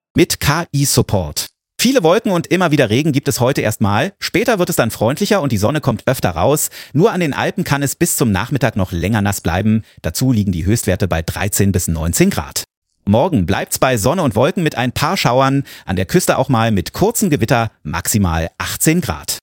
mit KI-Support. Viele Wolken und immer wieder Regen gibt es heute erstmal. Später wird es dann freundlicher und die Sonne kommt öfter raus. Nur an den Alpen kann es bis zum Nachmittag noch länger nass bleiben. Dazu liegen die Höchstwerte bei 13 bis 19 Grad. Morgen bleibt's bei Sonne und Wolken mit ein paar Schauern. An der Küste auch mal mit kurzen Gewitter, maximal 18 Grad.